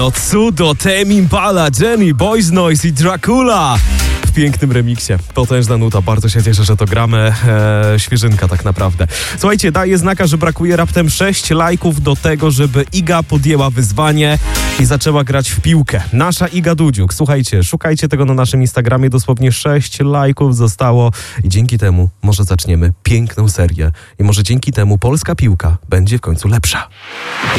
No cudo, Tame Impala, Jenny, Boys Noise i Dracula w pięknym remiksie. Potężna nuta, bardzo się cieszę, że to gramy. Świeżynka tak naprawdę. Słuchajcie, daję znaka, że brakuje raptem 6 lajków do tego, żeby Iga podjęła wyzwanie i zaczęła grać w piłkę. Nasza Iga Dudziuk. Słuchajcie, szukajcie tego na naszym Instagramie. Dosłownie 6 lajków zostało i dzięki temu może zaczniemy piękną serię. I może dzięki temu polska piłka będzie w końcu lepsza.